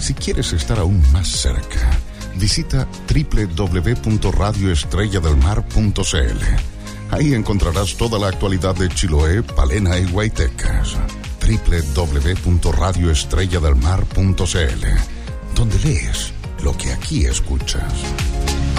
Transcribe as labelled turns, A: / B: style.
A: Si quieres estar aún más cerca, visita www.radioestrelladelmar.cl. Ahí encontrarás toda la actualidad de Chiloé, Palena y Guaytecas. www.radioestrelladelmar.cl, donde lees lo que aquí escuchas.